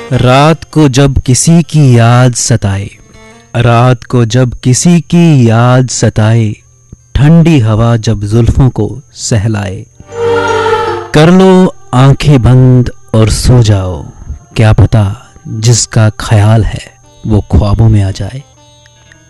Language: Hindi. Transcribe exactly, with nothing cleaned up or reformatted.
रात को जब किसी की याद सताए, रात को जब किसी की याद सताए, ठंडी हवा जब जुल्फों को सहलाए, कर लो आंखें बंद और सो जाओ, क्या पता जिसका ख्याल है वो ख्वाबों में आ जाए।